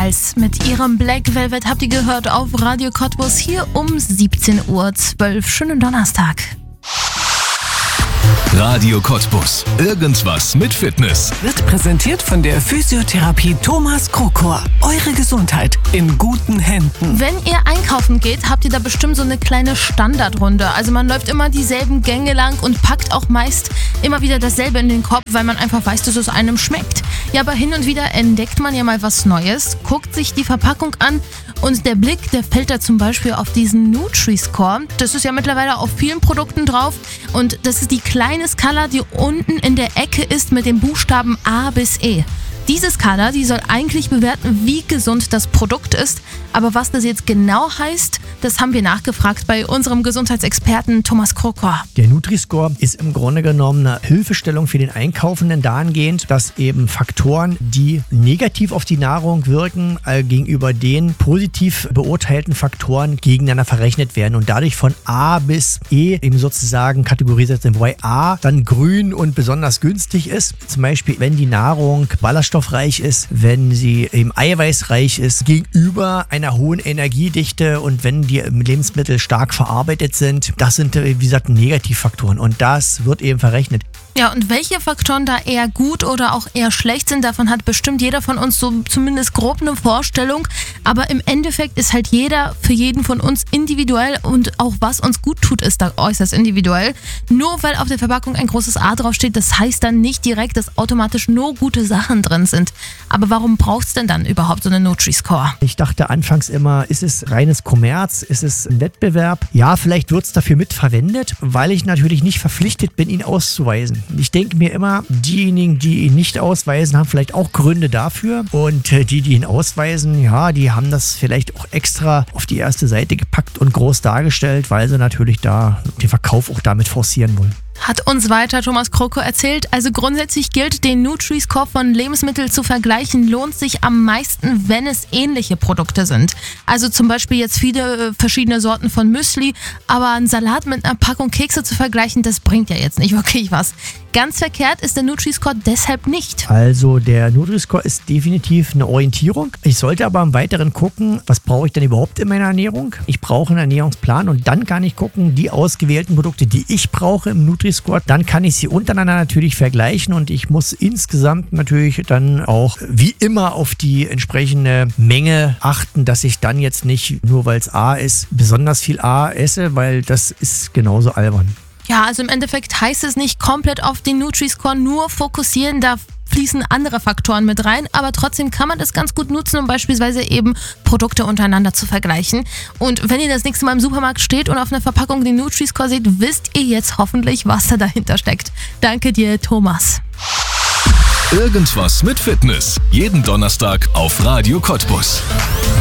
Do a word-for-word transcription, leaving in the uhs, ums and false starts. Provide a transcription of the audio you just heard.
Styles mit ihrem Black Velvet habt ihr gehört auf Radio Cottbus hier um siebzehn Uhr zwölf. Schönen Donnerstag. Radio Cottbus. Irgendwas mit Fitness. Wird präsentiert von der Physiotherapie Thomas Krokor. Eure Gesundheit in guten Händen. Wenn ihr einkaufen geht, habt ihr da bestimmt so eine kleine Standardrunde. Also man läuft immer dieselben Gänge lang und packt auch meist immer wieder dasselbe in den Korb, weil man einfach weiß, dass es einem schmeckt. Ja, aber hin und wieder entdeckt man ja mal was Neues, guckt sich die Verpackung an und der Blick, der fällt da zum Beispiel auf diesen Nutri-Score. Das ist ja mittlerweile auf vielen Produkten drauf und das ist die kleine Skala, die unten in der Ecke ist mit den Buchstaben A bis E. Diese Skala, die soll eigentlich bewerten, wie gesund das Produkt ist. Aber was das jetzt genau heißt, das haben wir nachgefragt bei unserem Gesundheitsexperten Thomas Krokor. Der Nutri-Score ist im Grunde genommen eine Hilfestellung für den Einkaufenden dahingehend, dass eben Faktoren, die negativ auf die Nahrung wirken, äh, gegenüber den positiv beurteilten Faktoren gegeneinander verrechnet werden und dadurch von A bis E eben sozusagen kategorisiert sind. Wobei A dann grün und besonders günstig ist. Zum Beispiel, wenn die Nahrung ballaststoffreich ist, wenn sie eben eiweißreich ist, gegenüber einer hohen Energiedichte und wenn die Lebensmittel stark verarbeitet sind. Das sind, wie gesagt, Negativfaktoren und das wird eben verrechnet. Ja, und welche Faktoren da eher gut oder auch eher schlecht sind, davon hat bestimmt jeder von uns so zumindest grob eine Vorstellung. Aber im Endeffekt ist halt jeder für jeden von uns individuell und auch was uns gut tut, ist da äußerst individuell. Nur weil auf der Verpackung ein großes A draufsteht, das heißt dann nicht direkt, dass automatisch nur gute Sachen drin sind. Aber warum braucht es denn dann überhaupt so einen Nutri-Score? Ich dachte anfangs immer, ist es reines Kommerz, ist es ein Wettbewerb? Ja, vielleicht wird es dafür mitverwendet, weil ich natürlich nicht verpflichtet bin, ihn auszuweisen. Ich denke mir immer, diejenigen, die ihn nicht ausweisen, haben vielleicht auch Gründe dafür. Und die, die ihn ausweisen, ja, die haben das vielleicht auch extra auf die erste Seite gepackt und groß dargestellt, weil sie natürlich da den Verkauf auch damit forcieren wollen. Hat uns weiter Thomas Krokor erzählt. Also grundsätzlich gilt, den Nutri-Score von Lebensmitteln zu vergleichen, lohnt sich am meisten, wenn es ähnliche Produkte sind. Also zum Beispiel jetzt viele verschiedene Sorten von Müsli, aber einen Salat mit einer Packung Kekse zu vergleichen, das bringt ja jetzt nicht wirklich was. Ganz verkehrt ist der Nutri-Score deshalb nicht. Also der Nutri-Score ist definitiv eine Orientierung. Ich sollte aber im Weiteren gucken, was brauche ich denn überhaupt in meiner Ernährung? Ich brauche einen Ernährungsplan und dann kann ich gucken, die ausgewählten Produkte, die ich brauche im Nutri-Score, dann kann ich sie untereinander natürlich vergleichen und ich muss insgesamt natürlich dann auch wie immer auf die entsprechende Menge achten, dass ich dann jetzt nicht, nur weil es A ist, besonders viel A esse, weil das ist genauso albern. Ja, also im Endeffekt heißt es nicht komplett auf den Nutri-Score nur fokussieren, da fließen andere Faktoren mit rein, aber trotzdem kann man das ganz gut nutzen, um beispielsweise eben Produkte untereinander zu vergleichen. Und wenn ihr das nächste Mal im Supermarkt steht und auf einer Verpackung den Nutri-Score seht, wisst ihr jetzt hoffentlich, was da dahinter steckt. Danke dir, Thomas. Irgendwas mit Fitness. Jeden Donnerstag auf Radio Cottbus.